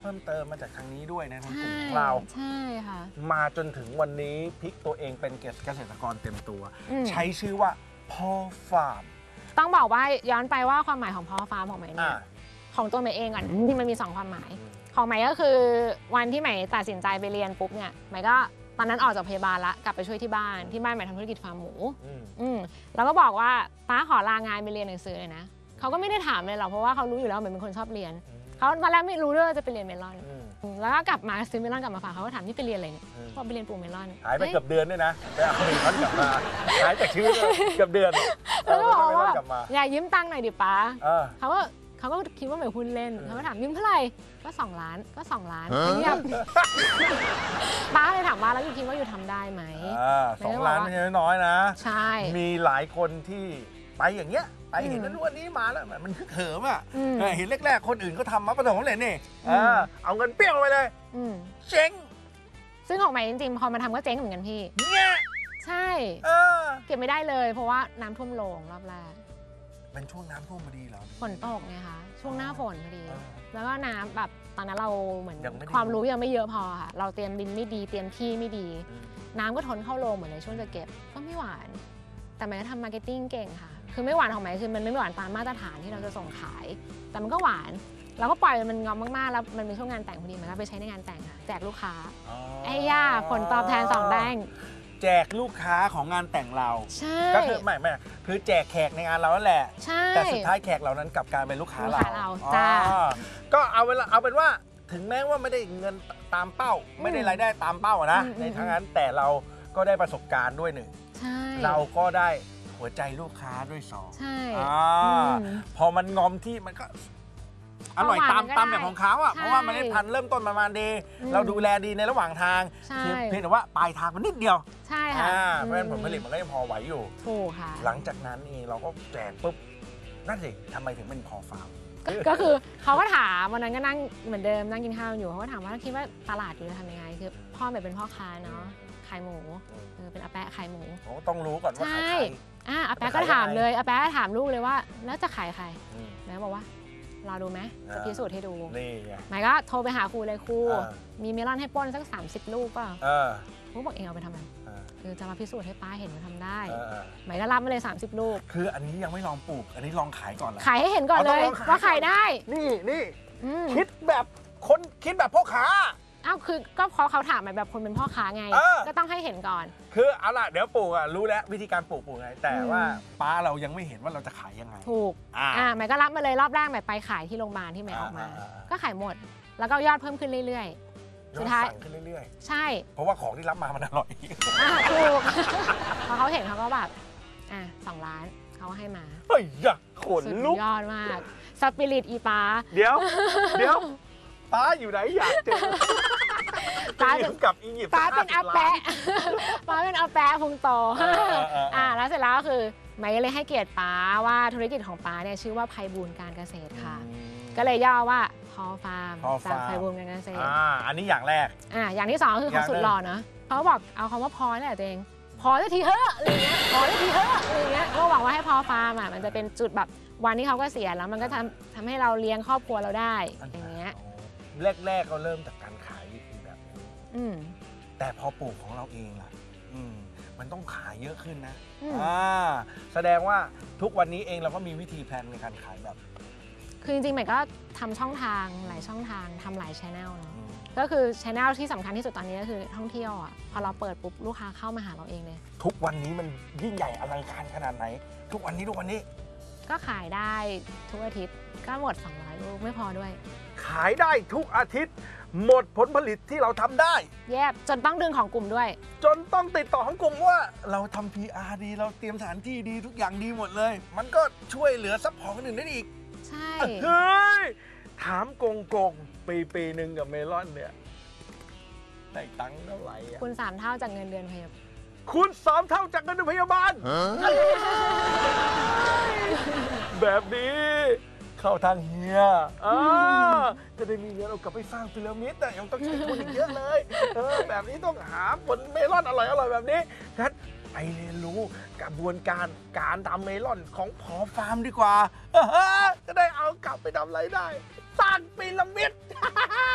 เพิ่มเติมมาจากทางนี้ด้วยนะทางกลุ่มของเราใช่ค่ะมาจนถึงวันนี้พลิกตัวเองเป็นเกษตรกรเต็มตัวใช้ชื่อว่าพ่อฟาร์มต้องบอกว่าย้อนไปว่าความหมายของพ่อฟาร์มของใหม่เนี่ยของตัวใหม่เองก่อนที่มันมี2ความหมายของใหม่ก็คือวันที่ใหม่ตัดสินใจไปเรียนปุ๊บเนี่ยใหม่ก็ตอนนั้นออกจากพยาบาลละกลับไปช่วยที่บ้านใหม่ทำธุรกิจฟาร์มหมูแล้วก็บอกว่าป้าขอลางานไปเรียนหนังสือเลยนะเขาก็ไม่ได้ถามเลยหรอกเพราะว่าเขารู้อยู่แล้วใหม่เป็นคนชอบเรียนเขาตอนแรกไม่รู้ด้วยว่าจะไปเรียนเมลอนแล้วก็กลับมาซื้อเมลอนกลับมาฝากเขาก็ถามที่ไปเรียนอะไรเนี่ยบอกไปเรียนปลูกเมลอนหายไปเกือบเดือนด้วยนะไปเอาเมลอนกลับมาหายจากชื่อเกือบเดือนแล้วก็บอกว่าอย่ายืมตังค์หน่อยดิป้าเขาก็คิดว่าเหมือนหุ้นเล่นเขาก็ถามยืมเท่าไหร่ก็2 ล้านก็2 ล้านเงียบป้าเลยถามว่าแล้วอยู่คิดว่าอยู่ทำได้ไหม 2 ล้านไม่ใช่น้อยนะใช่มีหลายคนที่ไปอย่างเงี้ยไปเห็นนั้นวันนี้มาแล้วมันคึกเหิมอ่ะเห็นแรกๆคนอื่นเขาทำมาประสบความสำเร็จนี่เอาเงินเปี้ยงไปเลยเจ๊งซึ่งของใหม่จริงๆพอมาทำก็เจ๊งเหมือนกันพี่เนี่ยใช่เก็บไม่ได้เลยเพราะว่าน้ำท่วมโรงรอบแรกเป็นช่วงน้ำท่วมพอดีเหรอฝนตกไงคะช่วงหน้าฝนพอดีแล้วก็น้ำแบบตอนนั้นเราเหมือนความรู้ยังไม่เยอะพอค่ะเราเตรียมดินไม่ดีเตรียมที่ไม่ดีน้ำก็ทนเข้าโรงเหมือนในช่วงจะเก็บก็ไม่หวานแต่มันก็ทำมาร์เก็ตติ้งเก่งค่ะคือไม่หวานของไหมคือมันไม่หวานตามมาตรฐานที่เราจะส่งขายแต่มันก็หวานเราก็ปล่อยมันงอมมากๆแล้วมันเป็นช่วงงานแต่งพอดีมันก็ไปใช้ในงานแต่งค่ะแจกลูกค้าไอ้ย่าผลตอบแทน2 แดงแจกลูกค้าของงานแต่งเราก็คือไม่คือแจกแขกในงานเรานั่นแหละแต่สุดท้ายแขกเหล่านั้นกลับกลายเป็นลูกค้าเราจ้าก็เอาเป็นว่าถึงแม้ว่าไม่ได้เงินตามเป้าไม่ได้รายได้ตามเป้านะในทั้งนั้นแต่เราก็ได้ประสบการณ์ด้วย1เราก็ได้หัวใจลูกค้าด้วย2 ใช่พอมันงอมที่มันก็อร่อยตามแบบของเขาอ่ะเพราะว่ามันได้พันเริ่มต้นประมาณดีเราดูแลดีในระหว่างทางเพียงแต่ว่าปลายทางมันนิดเดียวใช่ค่ะเพราะฉะนั้นผลผลิตมันก็ยังพอไหวอยู่ถูกค่ะหลังจากนั้นเองเราก็แจกปุ๊บนั่นสิทำไมถึงเป็นพอฟาร์มก็คือเขาก็ถามวันนั้นก็นั่งเหมือนเดิมนั่งกินข้าวอยู่เขาก็ถามว่าคิดว่าตลาดอยู่จะทำยังไงคือพ่อแบบเป็นพ่อค้าเนาะขายหมูเป็นอาแปะขายหมูต้องรู้ก่อนว่าขายใครอาแปะก็ถามเลยอาแปะก็ถามลูกเลยว่าแล้วจะขายใครแม่บอกว่ารอดูไหมจะพิสูจน์ให้ดูหมายก็โทรไปหาครูเลยครูมีเมลอนให้ป้นสัก30 ลูกป่ะครูบอกเองเอาไปทำอะไรจะมาพิสูจน์ให้ป้าเห็นว่าทำได้หมายก็รับมาเลย30 ลูกคืออันนี้ยังไม่ลองปลูกอันนี้ลองขายก่อนขายให้เห็นก่อนเลยว่าขายได้นี่คิดแบบคนคิดแบบพ่อค้าคือก็เพราะเขาถามแบบคนเป็นพ่อค้าไงก็ต้องให้เห็นก่อนคือเอาล่ะเดี๋ยวปลูกรู้แล้ววิธีการปลูกไงแต่ว่าป้าเรายังไม่เห็นว่าเราจะขายยังไงถูกหมายก็รับมาเลยรอบแรกหมายไปขายที่โรงพยาบาลที่หมายออกมาก็ขายหมดแล้วก็ยอดเพิ่มขึ้นเรื่อยๆสุดท้ายขึ้นเรื่อยๆใช่เพราะว่าของที่รับมามันอร่อยถูกพอเขาเห็นเขาก็แบบ2 ล้านเขาให้มาเฮ้ยอยากขนลุกยอดมากสปิริตอีป้าเดี๋ยวป้าอยู่ไหนอยากเจอป้ากับอียิปต์ป้าเป็นอาแปะป้าเป็นอาแปะพุงโตแล้วเสร็จแล้วก็คือไมค์เลยให้เกียรติป้าว่าธุรกิจของป้าเนี่ยชื่อว่าไพบูลย์การเกษตรค่ะก็เลยย่อว่าพอฟาร์มจากไพบูลย์การเกษตรอันนี้อย่างแรกอย่างที่2คือเขาสุดหล่อเนาะเขาบอกเอาคำว่าพอนี่แหละตัวเองพอได้ทีเฮ้ออะไรเงี้ยพอได้ทีเฮ้ออะไรเงี้ยก็หวังว่าให้พอฟาร์มมันจะเป็นจุดแบบวันที่เขาก็เสียแล้วมันก็ทำให้เราเลี้ยงครอบครัวเราได้อย่างเงี้ยแรกก็เริ่มจากการขายวิธีแบบนี้แต่พอปลูกของเราเองล่ะมันต้องขายเยอะขึ้นนะแสดงว่าทุกวันนี้เองเราก็มีวิธีแพลนในการขายแบบคือจริงๆใหม่ก็ทำช่องทางหลายช่องทางทำหลายช่องเนาะก็คือช่องที่สำคัญที่สุดตอนนี้ก็คือท่องเที่ยวพอเราเปิดปุ๊บลูกค้าเข้ามาหาเราเองเลยทุกวันนี้มันยิ่งใหญ่อลังการขนาดไหนทุกวันนี้ก็ขายได้ทุกอาทิตย์ก็หมด200 ลูกไม่พอด้วยขายได้ทุกอาทิตย์หมดผลผลิตที่เราทำได้แยบจนต้องดึงของกลุ่มด้วยจนต้องติดต่อของกลุ่มว่าเราทำ PR ดีเราเตรียมสถานที่ดีทุกอย่างดีหมดเลยมันก็ช่วยเหลือซัพพอร์ตคนอื่นได้อีกใช่เฮ้ยถามโกงปีหนึ่งกับเมลอนเนี่ยได้ตังค์เท่าไหร่คุณ3 เท่าจากเงินเดือนพยาบาลคุณ3 เท่าจากเงินเดือนพยาบาลแบบนี้เข้าทางเฮียจะได้มีเงินเอากลับไปสร้างพีระมิดแต่ยังต้องใช้ทุนอีกเยอะเลยแบบนี้ต้องหาผลเมลอนอร่อยแบบนี้งั้นไปเรียนรู้กระบวนการทำเมลอนของพอฟาร์มดีกว่าจะได้เอากลับไปทำอะไรได้สร้างพีระมิด